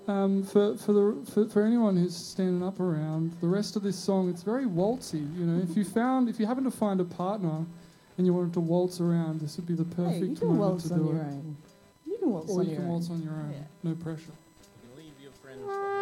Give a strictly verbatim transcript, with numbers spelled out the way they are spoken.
Um, for for the for, for anyone who's standing up around, the rest of this song, it's very waltzy. You know, if you found if you happen to find a partner and you wanted to waltz around, this would be the perfect Hey, you can moment waltz to on do your it. own. You can waltz Or on you your can own. waltz on your own, Yeah. no pressure. You can leave your friends.